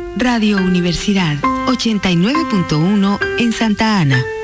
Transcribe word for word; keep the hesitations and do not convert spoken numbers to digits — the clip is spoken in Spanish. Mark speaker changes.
Speaker 1: Radio Universidad ochenta y nueve punto uno en Santa Ana.